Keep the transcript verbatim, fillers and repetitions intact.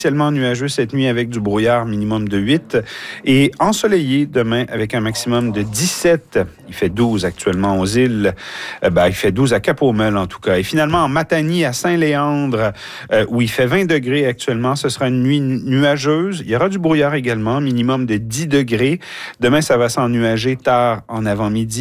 Essentiellement nuageux cette nuit avec du brouillard minimum de huit et ensoleillé demain avec un maximum de dix-sept. Il fait douze actuellement aux îles. Euh, ben, il fait douze à Cap-aux-Meules en tout cas. Et finalement, en Matanie, à Saint-Léandre, euh, où il fait vingt degrés actuellement, ce sera une nuit nuageuse. Il y aura du brouillard également, minimum de dix degrés. Demain, ça va s'ennuager tard en avant-midi.